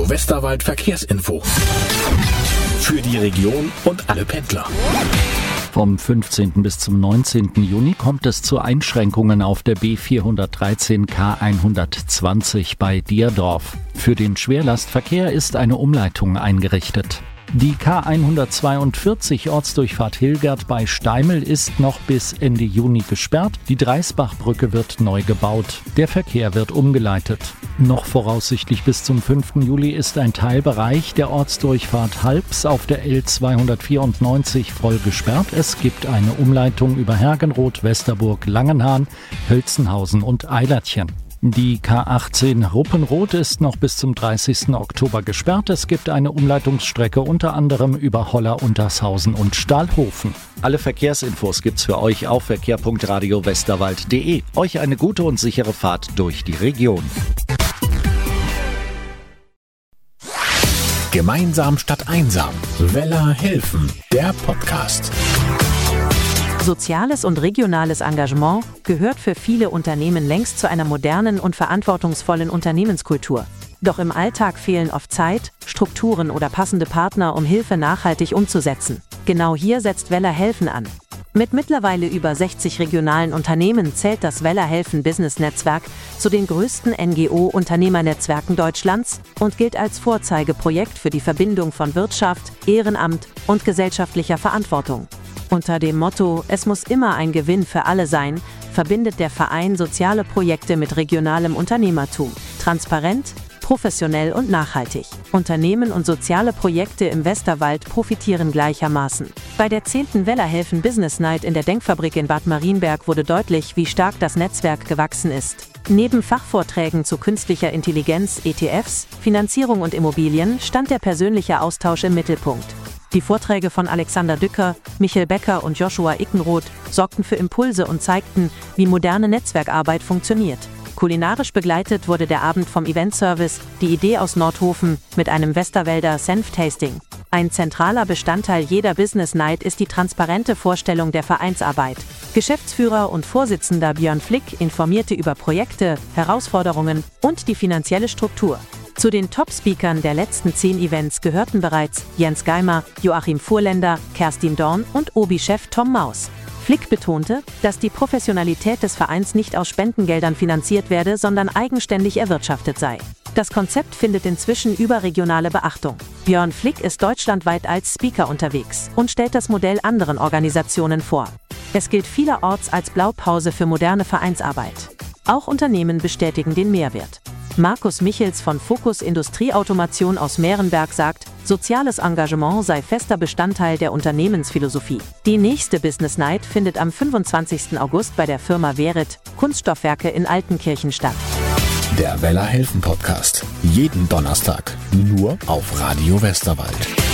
Radio Westerwald Verkehrsinfo. Für die Region und alle Pendler. Vom 15. bis zum 19. Juni kommt es zu Einschränkungen auf der B413 K120 bei Dierdorf. Für den Schwerlastverkehr ist eine Umleitung eingerichtet. Die K142 Ortsdurchfahrt Hilgert bei Steimel ist noch bis Ende Juni gesperrt. Die Dreisbachbrücke wird neu gebaut. Der Verkehr wird umgeleitet. Noch voraussichtlich bis zum 5. Juli ist ein Teilbereich der Ortsdurchfahrt Halbs auf der L294 voll gesperrt. Es gibt eine Umleitung über Hergenroth, Westerburg, Langenhahn, Hölzenhausen und Eilertchen. Die K18 Ruppenroth ist noch bis zum 30. Oktober gesperrt. Es gibt eine Umleitungsstrecke unter anderem über Holler, Untershausen und Stahlhofen. Alle Verkehrsinfos gibt's für euch auf verkehr.radiowesterwald.de. Euch eine gute und sichere Fahrt durch die Region. Gemeinsam statt einsam. Weller helfen. Der Podcast. Soziales und regionales Engagement gehört für viele Unternehmen längst zu einer modernen und verantwortungsvollen Unternehmenskultur. Doch im Alltag fehlen oft Zeit, Strukturen oder passende Partner, um Hilfe nachhaltig umzusetzen. Genau hier setzt Weller helfen an. Mit mittlerweile über 60 regionalen Unternehmen zählt das Weller helfen Business Netzwerk zu den größten NGO-Unternehmernetzwerken Deutschlands und gilt als Vorzeigeprojekt für die Verbindung von Wirtschaft, Ehrenamt und gesellschaftlicher Verantwortung. Unter dem Motto „Es muss immer ein Gewinn für alle sein", verbindet der Verein soziale Projekte mit regionalem Unternehmertum. Transparent, professionell und nachhaltig. Unternehmen und soziale Projekte im Westerwald profitieren gleichermaßen. Bei der 10. Weller helfen Business Night in der Denkfabrik in Bad Marienberg wurde deutlich, wie stark das Netzwerk gewachsen ist. Neben Fachvorträgen zu künstlicher Intelligenz, ETFs, Finanzierung und Immobilien stand der persönliche Austausch im Mittelpunkt. Die Vorträge von Alexander Dücker, Michael Becker und Joshua Ickenroth sorgten für Impulse und zeigten, wie moderne Netzwerkarbeit funktioniert. Kulinarisch begleitet wurde der Abend vom Eventservice Die Idee aus Nordhofen mit einem Westerwälder Senftasting. Ein zentraler Bestandteil jeder Business Night ist die transparente Vorstellung der Vereinsarbeit. Geschäftsführer und Vorsitzender Björn Flick informierte über Projekte, Herausforderungen und die finanzielle Struktur. Zu den Top-Speakern der letzten 10 Events gehörten bereits Jens Geimer, Joachim Fuhrländer, Kerstin Dorn und Obi-Chef Tom Maus. Flick betonte, dass die Professionalität des Vereins nicht aus Spendengeldern finanziert werde, sondern eigenständig erwirtschaftet sei. Das Konzept findet inzwischen überregionale Beachtung. Björn Flick ist deutschlandweit als Speaker unterwegs und stellt das Modell anderen Organisationen vor. Es gilt vielerorts als Blaupause für moderne Vereinsarbeit. Auch Unternehmen bestätigen den Mehrwert. Markus Michels von Focus Industrieautomation aus Meerenberg sagt, soziales Engagement sei fester Bestandteil der Unternehmensphilosophie. Die nächste Business Night findet am 25. August bei der Firma Verit, Kunststoffwerke in Altenkirchen statt. Der Weller helfen Podcast. Jeden Donnerstag. Nur auf Radio Westerwald.